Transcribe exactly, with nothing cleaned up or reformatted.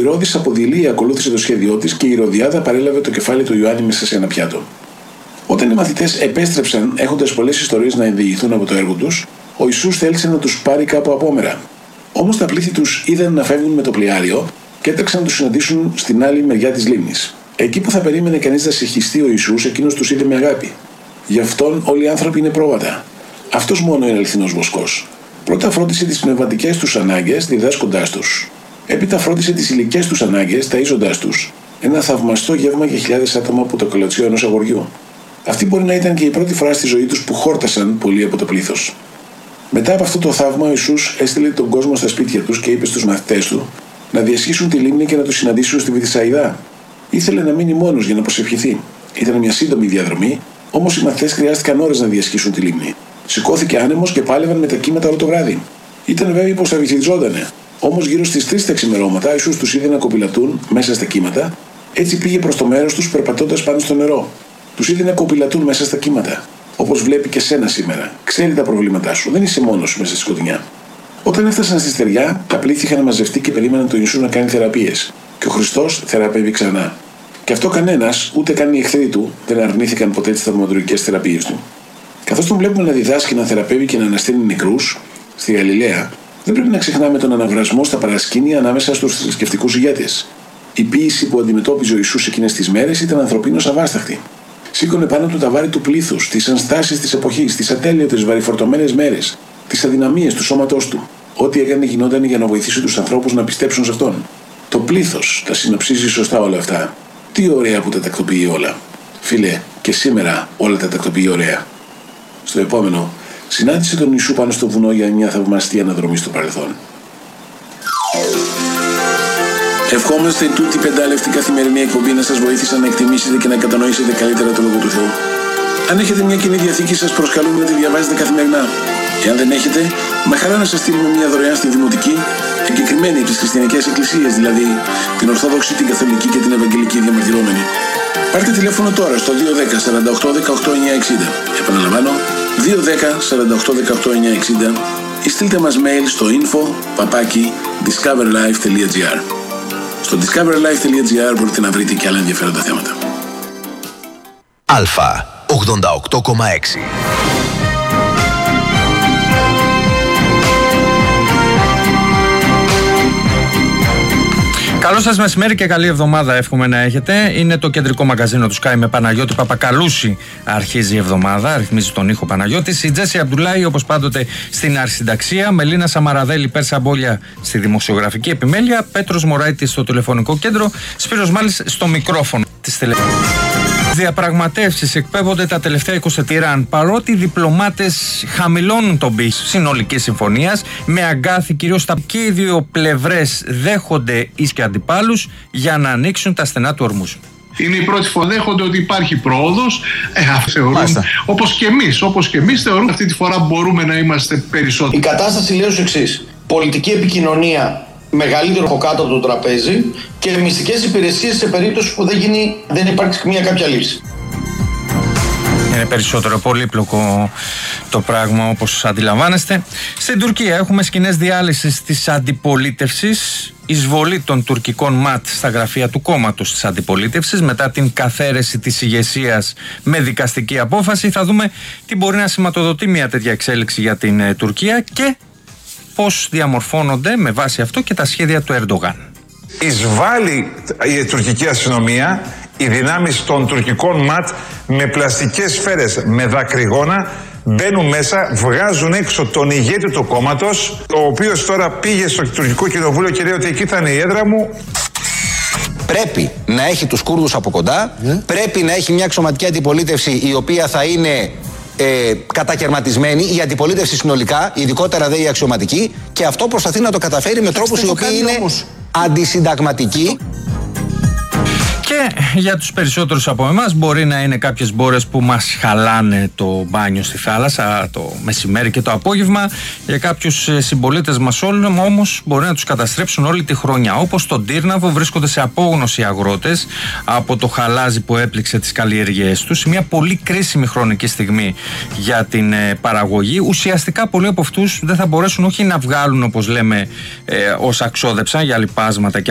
Ηρώδης από δειλή ακολούθησε το σχέδιό της και η Ηρωδιάδα παρέλαβε το κεφάλι του Ιωάννη μέσα σε ένα πιάτο. Όταν οι μαθητές επέστρεψαν έχοντας πολλές ιστορίες να ενδιηγηθούν από το έργο τους, ο Ιησούς θέλησε να τους πάρει κάπου απόμερα. Όμως τα πλήθη τους είδαν να φεύγουν με το πλοιάριο και έτρεξαν να τους συναντήσουν στην άλλη μεριά της λίμνης. Εκεί που θα περίμενε κανείς να συγχυστεί ο Ιησούς, εκείνος τους είδε με αγάπη. Γι' αυτόν όλοι οι άνθρωποι είναι πρόβατα. Αυτός μόνο είναι αληθινός βοσκός. Πρώτα φρόντισε τις πνευματικές τους ανάγκες, διδάσκοντάς τους. Έπειτα φρόντισε τις υλικές τους ανάγκες, ταΐζοντάς τους. Ένα θαυμαστό γεύμα για χιλιάδες άτομα από το κολοτσίο ενός αγοριού. Αυτή μπορεί να ήταν και η πρώτη φορά στη ζωή τους που χόρτασαν πολύ από το πλήθος. Μετά από αυτό το θαύμα, ο Ιησούς έστειλε τον κόσμο στα σπίτια τους και είπε στους μαθητές του να διασχίσουν τη λίμνη και να τους συναντήσουν στη Βηθσαϊδά. Ήθελε να μείνει μόνος για να προσευχηθεί. Ήταν μια σύντομη διαδρομή, όμως οι μαθητές χρειάστηκαν ώρες να διασχίσουν τη λίμνη. Σηκώθηκε άνεμος και πάλευαν με τα κύματα όλο το βράδυ. Ήταν βέβαιοι πως θα βυθιζόντανε. Όμως γύρω στις τρεις τα ξημερώματα, ο Ιησούς τους είδε να κοπηλατούν μέσα στα κύματα, έτσι πήγε προς το μέρος τους περπατώντας πάνω στο νερό. Τους είδε να κοπηλατούν μέσα στα κύματα. Όπως βλέπει και σένα σήμερα. Ξέρει τα προβλήματά σου. Δεν είσαι μόνος σου μέσα στη σκοτεινιά. Όταν έφτασαν στη στεριά, τα πλήθη είχαν μαζευτεί και περίμεναν τον Ιησού να κάνει θεραπείες. Και ο Χριστός θεραπεύει ξανά. Και αυτό κανένας, ούτε καν οι εχθροί του, δεν αρνήθηκαν ποτέ τις θαυματουργικές θεραπείες του. Καθώς τον βλέπουμε να διδάσκει, να θεραπεύει και να αναστέλνει νεκρούς στη Γαλιλαία, δεν πρέπει να ξεχνάμε τον αναβρασμό στα παρασκήνια ανάμεσα στους θρησκευτικούς ηγέτες. Η ποίηση που αντιμετώπιζε ο Ιησούς εκείνες τις μέρες ήταν ανθρωπίνως αβάσταχτη. Σήκωνε πάνω του τα βάρη του πλήθους, τις ανστάσεις της εποχής, τις ατέλειωτες βαρυφορτωμένες μέρες, τις αδυναμίες του σώματός του. Ό,τι έκανε γινόταν για να βοηθήσει τους ανθρώπους να πιστέψουν σε αυτόν. Το πλήθος τα συνοψίζει σωστά όλα αυτά. Τι ωραία που τα τακτοποιεί όλα. Φίλε, και σήμερα όλα τα τακτοποιεί ωραία. Στο επόμενο, συνάντησε τον Ιησού πάνω στο βουνό για μια θαυμαστή αναδρομή στο παρελθόν. Ευχόμαστε τούτη πεντάλεπτη καθημερινή εκπομπή να σας βοήθησαν να εκτιμήσετε και να κατανοήσετε καλύτερα το Λόγο του Θεού. Αν έχετε μια Κοινή Διαθήκη, σας προσκαλούμε να τη διαβάζετε καθημερινά. Εάν δεν έχετε, με χαρά να σας στείλουμε μια δωρεάν στη Δημοτική, εγκεκριμένη από τις χριστιανικές εκκλησίες, δηλαδή την Ορθόδοξη, την Καθολική και την Ευαγγελική διαμαρτυρόμενη. Πάρτε τηλέφωνο τώρα στο δύο ένα μηδέν σαράντα οκτώ δεκαοκτώ εννιακόσια εξήντα. Επαναλαμβάνω, δύο ένα μηδέν σαράντα οκτώ δεκαοκτώ εννιακόσια εξήντα ή στείλτε μας mail στο info παπάκι discoverlife τελεία gr. Στο discoverlife τελεία gr μπορείτε να βρείτε και άλλα ενδιαφέροντα θέματα. Αλφα ογδόντα οκτώ κόμμα έξι. Καλό σας μεσημέρι και καλή εβδομάδα εύχομαι να έχετε. Είναι το κεντρικό μαγκαζίνο του Sky με Παναγιώτη Παπακαλούση. Αρχίζει η εβδομάδα, ρυθμίζει τον ήχο Παναγιώτης. Η Τζέσι Αμπτουλάη όπως πάντοτε στην αρχισυνταξία. Μελίνα Σαμαραδέλη, Πέρσα Μπόλια στη δημοσιογραφική επιμέλεια. Πέτρος Μωράητης στο τηλεφωνικό κέντρο. Σπύρος Μάλης στο μικρόφωνο της τηλεφωνικής. Διαπραγματεύσεις εκπέμπονται τα τελευταία είκοσι τυράν, παρότι οι διπλωμάτες χαμηλώνουν τον πύχη συνολικής συμφωνίας, με αγκάθι κυρίως τα και οι δύο πλευρές δέχονται εις και αντιπάλους για να ανοίξουν τα στενά του ορμούς. Είναι οι πρώτοι που δέχονται ότι υπάρχει πρόοδος, ε, θεωρούν, όπως και εμείς, όπως και εμείς θεωρούν αυτή τη φορά μπορούμε να είμαστε περισσότεροι. Η κατάσταση λέει ως εξής: πολιτική επικοινωνία μεγαλύτερο από κάτω από το τραπέζι και μυστικές υπηρεσίες σε περίπτωση που δεν, γίνει, δεν υπάρξει μια κάποια λύση. Είναι περισσότερο πολύπλοκο το πράγμα όπως αντιλαμβάνεστε. Στην Τουρκία έχουμε σκηνές διάλυσης της αντιπολίτευσης, εισβολή των τουρκικών ΜΑΤ στα γραφεία του κόμματος της αντιπολίτευσης μετά την καθαίρεση της ηγεσίας με δικαστική απόφαση. Θα δούμε τι μπορεί να σηματοδοτεί μια τέτοια εξέλιξη για την ε, Τουρκία και πώς διαμορφώνονται με βάση αυτό και τα σχέδια του Ερντογάν. Εισβάλλει η τουρκική αστυνομία, οι δυνάμεις των τουρκικών ΜΑΤ με πλαστικές σφαίρες, με δακρυγόνα, μπαίνουν μέσα, βγάζουν έξω τον ηγέτη του κόμματος, ο οποίος τώρα πήγε στο τουρκικό κοινοβούλιο και λέει ότι εκεί θα είναι η έδρα μου. Πρέπει να έχει τους Κούρδους από κοντά, yeah. πρέπει να έχει μια αξιωματική αντιπολίτευση η οποία θα είναι ε, κατακαιρματισμένη, η αντιπολίτευση συνολικά, ειδικότερα δε η αξιωματική, και αυτό προσπαθεί να το καταφέρει με τρόπους οι οποίοι είναι όμως αντισυνταγματικοί. Και για τους περισσότερους από εμάς μπορεί να είναι κάποιες μπόρες που μας χαλάνε το μπάνιο στη θάλασσα το μεσημέρι και το απόγευμα. Για κάποιους συμπολίτες μας όλων όμως μπορεί να τους καταστρέψουν όλη τη χρονιά. Όπως στον Τύρναβο βρίσκονται σε απόγνωση αγρότες από το χαλάζι που έπληξε τις καλλιέργειές τους σε μια πολύ κρίσιμη χρονική στιγμή για την παραγωγή. Ουσιαστικά πολλοί από αυτούς δεν θα μπορέσουν όχι να βγάλουν, όπως λέμε, ε, όσα ξόδεψαν για λιπάσματα και